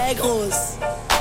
très grosse.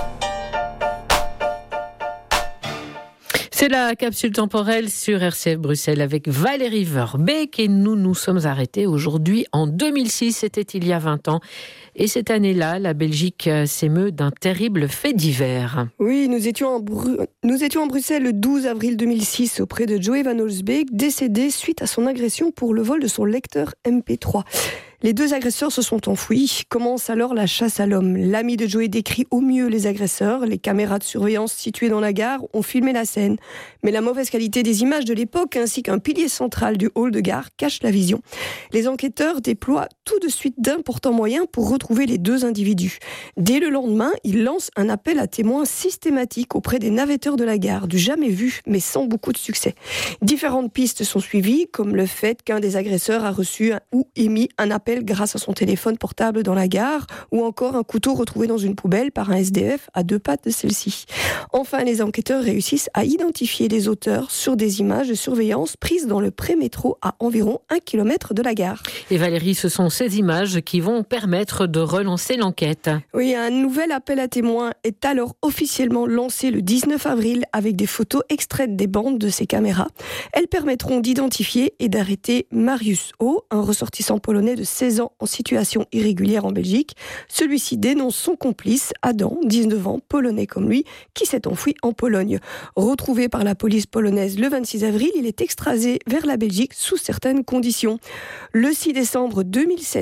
C'est la capsule temporelle sur RCF Bruxelles avec Valérie Verbeek et nous sommes arrêtés aujourd'hui en 2006, c'était il y a 20 ans. Et cette année-là, la Belgique s'émeut d'un terrible fait divers. Oui, nous étions en Bruxelles le 12 avril 2006 auprès de Joey Van Holsbeek, décédé suite à son agression pour le vol de son lecteur MP3. Les deux agresseurs se sont enfouis. Commence alors la chasse à l'homme. L'ami de Joey décrit au mieux les agresseurs. Les caméras de surveillance situées dans la gare ont filmé la scène. Mais la mauvaise qualité des images de l'époque ainsi qu'un pilier central du hall de gare cache la vision. Les enquêteurs déploient tout de suite d'importants moyens pour retrouver les deux individus. Dès le lendemain, ils lancent un appel à témoins systématique auprès des navetteurs de la gare, du jamais vu, mais sans beaucoup de succès. Différentes pistes sont suivies, comme le fait qu'un des agresseurs a reçu ou émis un appel grâce à son téléphone portable dans la gare, ou encore un couteau retrouvé dans une poubelle par un SDF à 2 pattes de celle-ci. Enfin, les enquêteurs réussissent à identifier les auteurs sur des images de surveillance prises dans le pré-métro à environ 1 km de la gare. Et Valérie, ce sont ces images qui vont permettre de relancer l'enquête. Oui, un nouvel appel à témoins est alors officiellement lancé le 19 avril avec des photos extraites des bandes de ces caméras. Elles permettront d'identifier et d'arrêter Marius O, un ressortissant polonais de 16 ans en situation irrégulière en Belgique. Celui-ci dénonce son complice, Adam, 19 ans, polonais comme lui, qui s'est enfui en Pologne. Retrouvé par la police polonaise le 26 avril, il est extradé vers la Belgique sous certaines conditions. Le 6 décembre 2007,